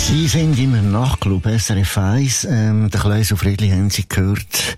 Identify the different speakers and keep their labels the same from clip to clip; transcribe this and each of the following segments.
Speaker 1: Sie sind im Nachtclub SRF 1. Der Kleus und Friedli haben Sie gehört.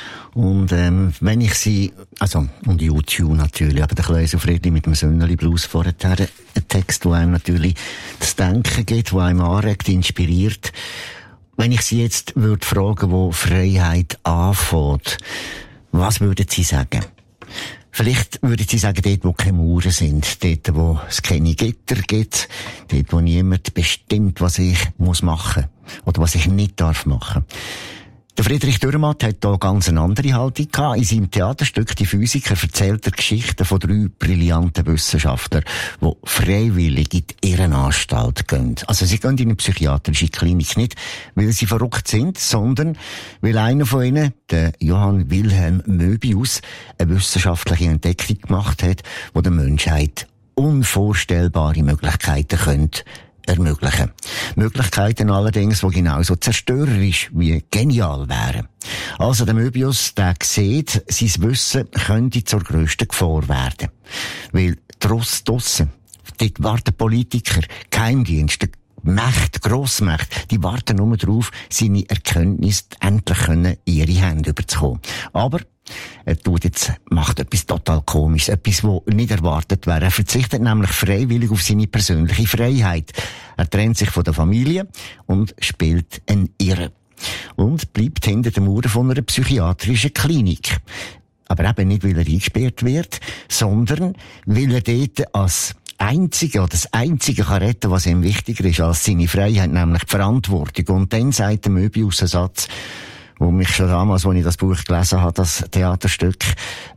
Speaker 1: Und wenn ich sie, also und YouTube natürlich, aber der Kleus und Friedli mit dem Sönneli Blues vorher, ein Text, der einem natürlich das Denken gibt, der einem anregt, inspiriert. Wenn ich Sie jetzt würde fragen, wo Freiheit anfängt, was würden Sie sagen? Vielleicht würden Sie sagen, dort, wo keine Mauern sind, dort, wo es keine Gitter gibt, dort, wo niemand bestimmt, was ich machen muss oder was ich nicht darf machen. Der Friedrich Dürrematt hat hier ganz eine andere Haltung gehabt. In seinem Theaterstück «Die Physiker» erzählt er Geschichten von 3 brillanten Wissenschaftlern, die freiwillig in die Irrenanstalt gehen. Also sie gehen in eine psychiatrische Klinik nicht, weil sie verrückt sind, sondern weil einer von ihnen, der Johann Wilhelm Möbius, eine wissenschaftliche Entdeckung gemacht hat, die der Menschheit unvorstellbare Möglichkeiten könnte ermöglichen. Möglichkeiten allerdings, die genauso zerstörerisch wie genial wären. Also der Möbius, der sieht, sein Wissen könnte zur grössten Gefahr werden. Weil draussen, dort warten Politiker, Geheimdienste, Mächte, Grossmächte, die warten nur darauf, seine Erkenntnisse endlich in ihre Hände überzukommen. Aber er macht etwas total Komisches, etwas, was nicht erwartet wäre. Er verzichtet nämlich freiwillig auf seine persönliche Freiheit. Er trennt sich von der Familie und spielt einen Irren. Und bleibt hinter den Mauern von einer psychiatrischen Klinik. Aber eben nicht, weil er eingesperrt wird, sondern weil er dort als Einzige oder das Einzige kann retten, was ihm wichtiger ist als seine Freiheit, nämlich die Verantwortung. Und dann sagt der Möbius einen Satz, wo mich schon damals, als ich das Buch gelesen habe, das Theaterstück,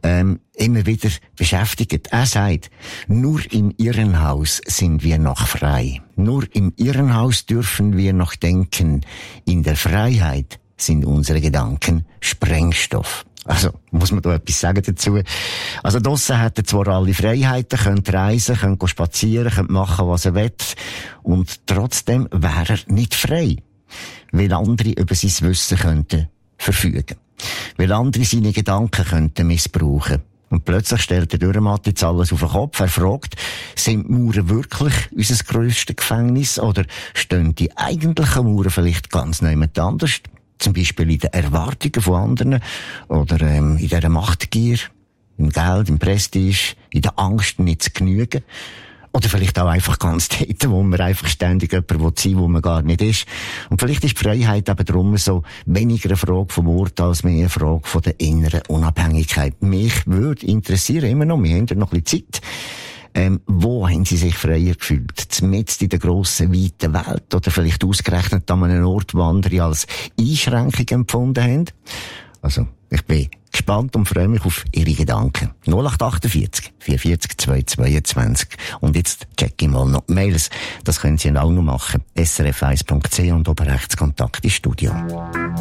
Speaker 1: immer wieder beschäftigt. Er sagt, nur im Irrenhaus sind wir noch frei. Nur im Irrenhaus dürfen wir noch denken. In der Freiheit sind unsere Gedanken Sprengstoff. Also, muss man da etwas sagen dazu? Also, draussen hat er zwar alle Freiheiten, könnt reisen, könnt spazieren, könnt machen, was er will. Und trotzdem wäre er nicht frei. Weil andere über sein Wissen könnten verfügen. Weil andere seine Gedanken könnten missbrauchen. Und plötzlich stellt der Dürrematt jetzt alles auf den Kopf. Er fragt, sind Mauern wirklich unser grösstes Gefängnis? Oder stehen die eigentlichen Mauern vielleicht ganz jemand anders? Zum Beispiel in den Erwartungen von anderen oder in dieser Machtgier, im Geld, im Prestige, in der Angst, nicht zu genügen. Oder vielleicht auch einfach ganz dort, wo man einfach ständig jemand sein will, wo man gar nicht ist. Und vielleicht ist die Freiheit eben darum so weniger eine Frage vom Ort als mehr eine Frage von der inneren Unabhängigkeit. Mich würde interessieren, immer noch, wir haben ja noch ein bisschen Zeit, wo haben Sie sich freier gefühlt? Mitten in der grossen, weiten Welt? Oder vielleicht ausgerechnet an einem Ort, wo andere als Einschränkung empfunden haben? Also, ich bin gespannt und freue mich auf Ihre Gedanken. 0848 440 222. Und jetzt check ich mal noch die Mails. Das können Sie auch noch machen. srf1.ch und oben rechts Kontakt ins Studio.